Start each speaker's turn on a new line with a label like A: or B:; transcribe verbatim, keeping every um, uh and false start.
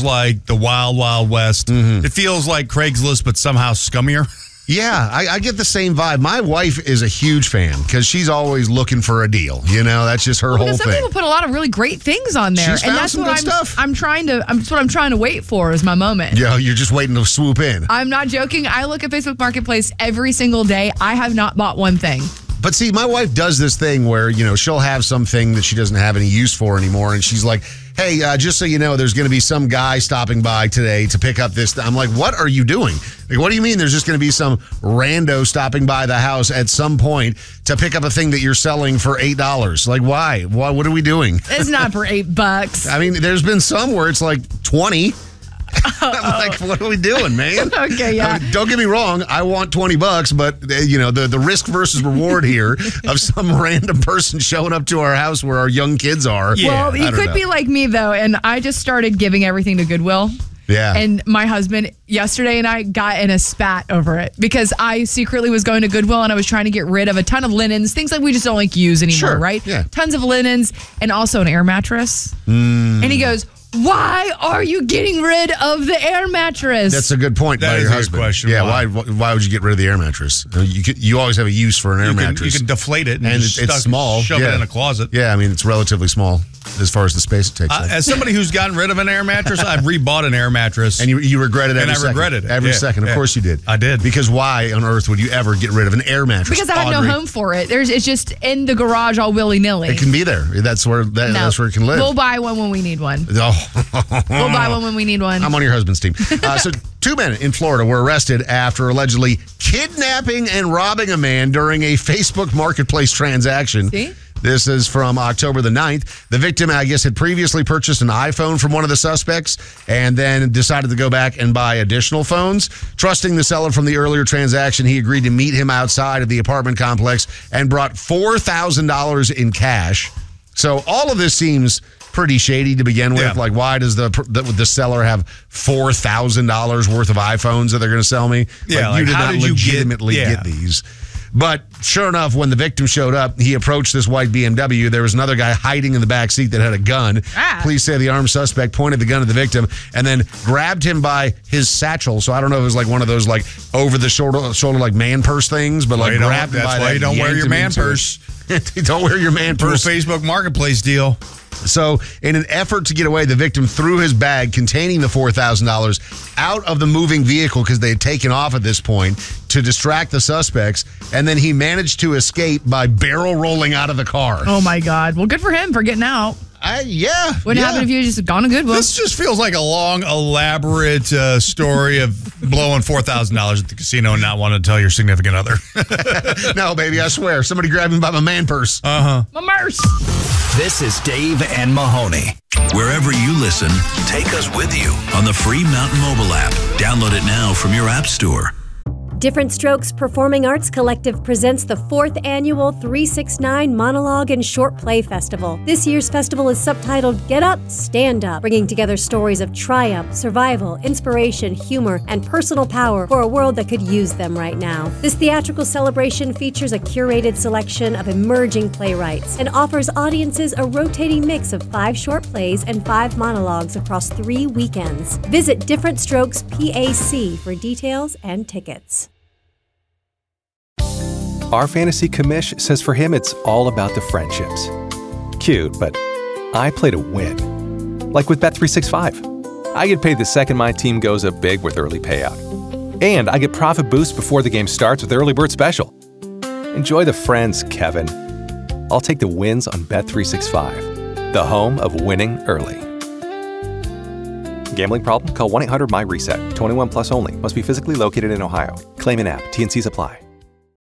A: feels like the Wild Wild West. Mm-hmm. It feels like Craigslist, but somehow scummier.
B: Yeah, I, I get the same vibe. My wife is a huge fan because she's always looking for a deal. You know, that's just her
C: well,
B: whole
C: some
B: thing.
C: people put a lot of really great things on there,
B: She's
C: and
B: found
C: that's
B: some
C: what
B: good
C: I'm.
B: stuff.
C: I'm trying to. I'm, that's what I'm trying to wait for is my moment.
B: Yeah, you're just waiting to swoop in.
C: I'm not joking. I look at Facebook Marketplace every single day. I have not bought one thing.
B: But see, my wife does this thing where, you know, she'll have something that she doesn't have any use for anymore. And she's like, hey, uh, just so you know, there's going to be some guy stopping by today to pick up this. Th-. I'm like, what are you doing? Like, what do you mean there's just going to be some rando stopping by the house at some point to pick up a thing that you're selling for eight dollars? Like, why? Why? What are we doing?
C: It's not for eight bucks.
B: I mean, there's been some where it's like twenty. I'm like, what are we doing, man?
C: Okay, yeah.
B: I mean, don't get me wrong. I want twenty bucks, but uh, you know, the, the risk versus reward here of some random person showing up to our house where our young kids are.
C: Yeah. Well, you could know. be like me though. And I just started giving everything to Goodwill.
B: Yeah.
C: And my husband yesterday and I got in a spat over it because I secretly was going to Goodwill and I was trying to get rid of a ton of linens, things like we just don't like use anymore,
B: sure.
C: right?
B: Yeah.
C: Tons of linens and also an air mattress.
B: Mm.
C: And he goes, why are you getting rid of the air mattress?
B: That's a good point
A: that
B: by
A: is
B: your
A: a
B: husband.
A: Good question.
B: Yeah,
A: why?
B: why why would you get rid of the air mattress? I mean, you could, you always have a use for an air
A: you can,
B: mattress.
A: You can deflate it and,
B: and
A: just
B: it's, it's
A: stuff,
B: small.
A: Shove
B: yeah.
A: it in a closet.
B: Yeah, I mean it's relatively small as far as the space it takes.
A: Uh, as somebody who's gotten rid of an air mattress, I've rebought an air mattress,
B: and you you regret it every
A: and I
B: second.
A: regretted it
B: every
A: yeah,
B: second. Of
A: yeah.
B: course you did.
A: I did
B: because why on earth would you ever get rid of an air mattress?
C: Because I have
B: Audrey?
C: no home for it. There's it's just in the garage all willy nilly.
B: It can be there. That's where that,
C: no.
B: that's where it can live.
C: We'll buy one when we need one.
B: Oh.
C: We'll buy one when we need one.
B: I'm on your husband's team. Uh, so two men in Florida were arrested after allegedly kidnapping and robbing a man during a Facebook Marketplace transaction.
C: See?
B: This is from October the ninth. The victim, I guess, had previously purchased an iPhone from one of the suspects and then decided to go back and buy additional phones. Trusting the seller from the earlier transaction, he agreed to meet him outside of the apartment complex and brought four thousand dollars in cash. So all of this seems pretty shady to begin with.
A: Yeah.
B: Like, why does the the, the seller have four thousand dollars worth of iPhones that they're going to sell me?
A: Yeah,
B: like, you
A: like,
B: did
A: how
B: not
A: did you get-
B: legitimately
A: yeah.
B: get these. But sure enough, when the victim showed up, he approached this white B M W. There was another guy hiding in the back seat that had a gun.
C: Ah.
B: Police say the armed suspect pointed the gun at the victim and then grabbed him by his satchel. So I don't know if it was like one of those like over the shoulder, shoulder like man purse things, but
A: Well,
B: like
A: you don't-
B: grabbed him
A: that's
B: by
A: why
B: that
A: you don't
B: and
A: wear
B: yanked
A: your
B: him
A: man
B: into it.
A: purse.
B: Don't wear your man
A: Do a
B: purse.
A: Facebook Marketplace deal.
B: So, in an effort to get away, the victim threw his bag containing the four thousand dollars out of the moving vehicle because they had taken off at this point to distract the suspects, and then he managed to escape by barrel rolling out of the car.
C: Oh, my God. Well, good for him for getting out.
B: I, yeah.
C: Wouldn't
B: yeah.
C: happen if you had just gone to Goodwill.
A: This just feels like a long, elaborate uh, story of blowing four thousand dollars at the casino and not wanting to tell your significant other.
B: No, baby, I swear. Somebody grabbed me by my man purse.
A: Uh-huh.
C: My merce.
D: This is Dave and Mahoney. Wherever you listen, take us with you on the free Mountain Mobile app. Download it now from your app store.
E: Different Strokes Performing Arts Collective presents the fourth annual three sixty-nine Monologue and Short Play Festival. This year's festival is subtitled Get Up, Stand Up, bringing together stories of triumph, survival, inspiration, humor, and personal power for a world that could use them right now. This theatrical celebration features a curated selection of emerging playwrights and offers audiences a rotating mix of five short plays and five monologues across three weekends. Visit Different Strokes P A C for details and tickets.
F: Our fantasy commish says for him it's all about the friendships. Cute, but I play to win. Like with Bet three sixty-five. I get paid the second my team goes up big with early payout. And I get profit boost before the game starts with Early Bird Special. Enjoy the friends, Kevin. I'll take the wins on Bet three sixty-five, the home of winning early. Gambling problem? Call one eight hundred M Y RESET. twenty-one plus only. Must be physically located in Ohio. Claim in app. T and Cs apply.